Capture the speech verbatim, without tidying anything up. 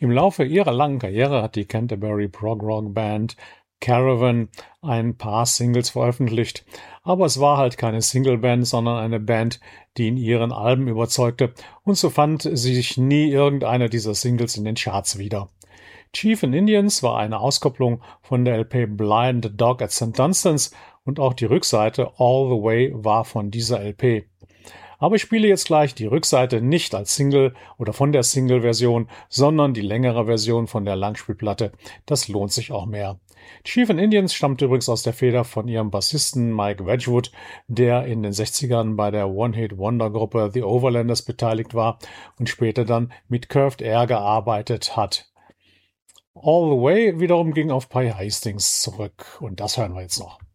Im Laufe ihrer langen Karriere hat die Canterbury Prog Rock Band Caravan ein paar Singles veröffentlicht, aber es war halt keine Singleband, sondern eine Band, die in ihren Alben überzeugte, und so fand sich nie irgendeine dieser Singles in den Charts wieder. Chief and Indians war eine Auskopplung von der L P Blind Dog at Saint Dunstan's und auch die Rückseite All the Way war von dieser L P. Aber ich spiele jetzt gleich die Rückseite nicht als Single oder von der Single-Version, sondern die längere Version von der Langspielplatte. Das lohnt sich auch mehr. Chief and Indians stammt übrigens aus der Feder von ihrem Bassisten Mike Wedgwood, der in den sechzigern bei der One-Hit-Wonder-Gruppe The Overlanders beteiligt war und später dann mit Curved Air gearbeitet hat. All the Way wiederum ging auf Pi Hastings zurück und das hören wir jetzt noch.